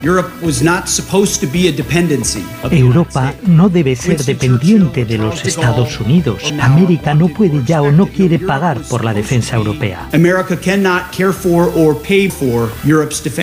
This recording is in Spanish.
Europa no debe ser dependiente de los Estados Unidos. América no puede ya o no quiere pagar por la defensa europea.